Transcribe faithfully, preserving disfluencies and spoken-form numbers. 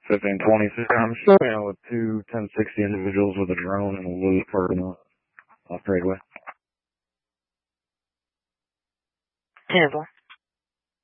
fifteen twenty-six, I'm showing with two ten sixty individuals with a drone and a loop parking lot off Tradeway. ten four.